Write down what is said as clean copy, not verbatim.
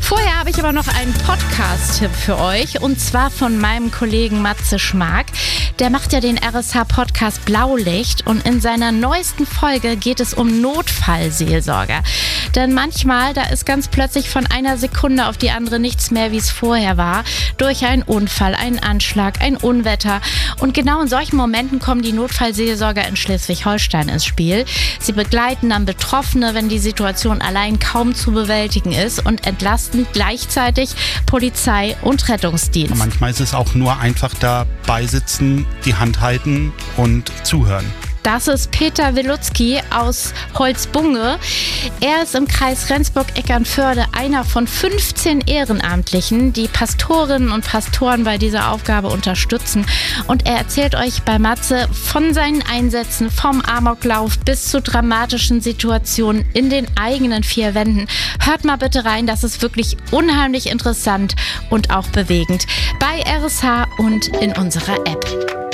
Vorher habe ich aber noch einen Podcast-Tipp für euch und zwar von meinem Kollegen Matze Schmark. Der macht ja den RSH-Podcast Blaulicht und in seiner neuesten Folge geht es um Notfallseelsorger. Denn manchmal, da ist ganz plötzlich von einer Sekunde auf die andere nichts mehr, wie es vorher war, durch einen Unfall, einen Anschlag, ein Unwetter. Und genau in solchen Momenten kommen die Notfallseelsorger in Schleswig-Holstein ins Spiel. Sie begleiten dann Betroffene, wenn die Situation allein kaum zu bewältigen ist und entlasten gleichzeitig Polizei und Rettungsdienst. Manchmal ist es auch nur einfach dabei sitzen, die Hand halten und zuhören. Das ist Peter Wilutzki aus Holzbunge. Er ist im Kreis Rendsburg-Eckernförde einer von 15 Ehrenamtlichen, die Pastorinnen und Pastoren bei dieser Aufgabe unterstützen. Und er erzählt euch bei Matze von seinen Einsätzen, vom Amoklauf bis zu dramatischen Situationen in den eigenen vier Wänden. Hört mal bitte rein, das ist wirklich unheimlich interessant und auch bewegend. Bei RSH und in unserer App.